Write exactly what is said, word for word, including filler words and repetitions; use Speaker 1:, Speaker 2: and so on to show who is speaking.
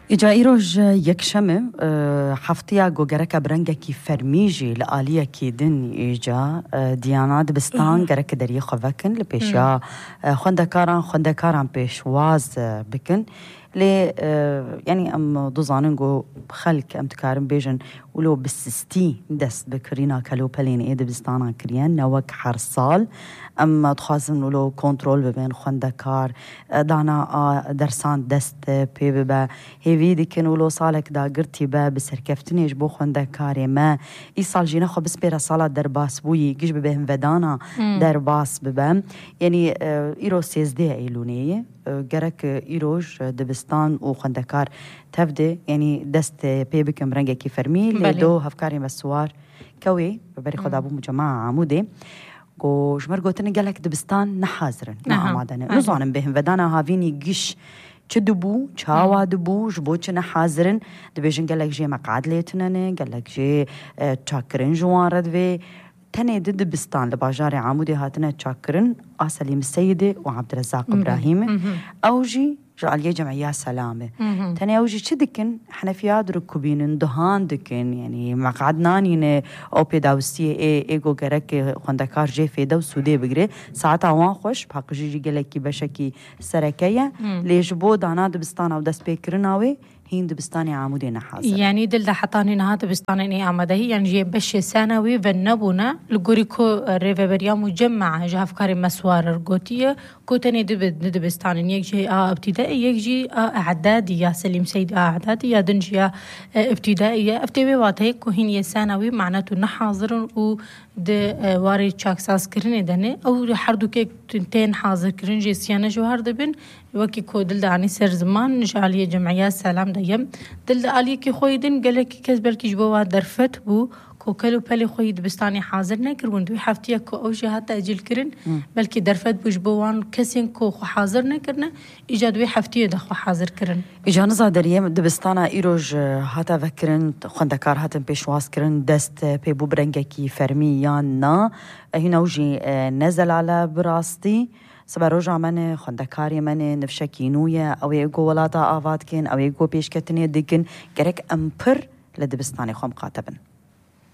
Speaker 1: إجا إيروج يكشمه حفتيا جوجرك برنجة كي فرميجي لآلية كي دن إجا ديانا دبستان جرك دري خفكن لبيشيا خندكاران خندكاران بيشواز بكن لي يعني أم دوزانن جو خلق أم تكارن بيجن ولو بالسستي دست بكرينا كلو بلين إيد بستانا كريان نوك حرصال أم تخازن ولو كنترول ببين خندكار دانا درسان دست بي ببا هيفي ديكن ولو صالك دا قرتي با بسركفتني يجبو خندكاري ما إيصال جينا خو بسبيرا صالة درباس بوي جيش ببهم ودانا درباس ببا يعني إيرو سيزدي إيلونية جرك إيروج دبستان وخندكار تفدي يعني دست بيبك مرنجة كي فرمي لدو هفكاري مسوار كوي ببري خد أبو مجمع عمودي جو جمر قوتني قالك دبستان نحازرن نعم عادنا نزانم بهم ودانا هافيني جيش چدبو چاوا دبو جبو چ نحازرن دبيجن قالك جي مقعد ليتنن قالك جي چاكرن جوان ردوي تاني ضد بستان لباجاري عمودي هاتنا تشاكرن آسليم السيدة وعبد الرزاق إبراهيم أوجي جعلية جمعية سلامة تاني أوجي شدكن حنفيات ركوبين دهان دكن يعني مقعدنانين أو بيداوسية إيه إيجو جرك خندكار جي فيدا وسودي بقري ساعات عوان خوش بحق جيجي جلكي بشكي سركية ليش بو دانا دبستان أو دست بيكرناوي هين دبستاني عمودي نحاصر
Speaker 2: يعني دل حطاني نها دبستاني عمده يعني جي بش ثانوي فنبونا لغوريكو ريفبريا مجمع جافكاري مسوار القوتية كوتني دب دبستاني يجي ابتدائي يجي اعدادي يا سليم سيد اعدادي يا دنجيا ابتدائيه افتوي واتي كوهين ثانوي معناته نحاضر و د واري چاكساس كرني دنه او حردو كي تنتين حاضر كرنجي سيانه جوهر دبن وكي كو دل داني سر زمان جاليه جمعيه سلام ديم دل علي كي خويدن قالك كسبر كي جبوا درفت بو كوكلو بالي خويد بستاني حاضر نكرون دوي حفتيه كو اوجي حتى اجل كرن بلكي درفت بوجبوان كسين كو حاضر نكرنا اجا دوي حفتيه دخو حاضر كرن
Speaker 1: اجا نزا دريم دبستانا ايروج هاتا فكرن خندكار هاتن بيشواس كرن دست بي بوبرنجكي فرميانا هنا وجي نزل على براستي سبا رجع من خندكاري من نفشكينويا او يقو ولاتا آفات كن او يقو بيشكتني ديكن جرك امبر لدبستاني خوم قاتبن